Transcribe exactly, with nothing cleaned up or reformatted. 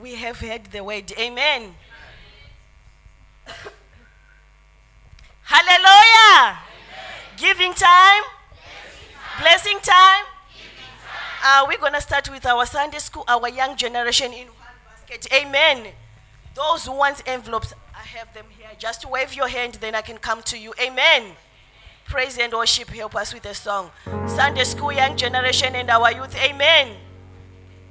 We have heard the word. Amen. Hallelujah. Amen. Giving time. Blessing time. Uh, we're going to start with our Sunday school, our young generation in one basket. Amen. Those who want envelopes, I have them here. Just wave your hand, then I can come to you. Amen. Praise and worship. Help us with a song. Sunday school, young generation, and our youth. Amen.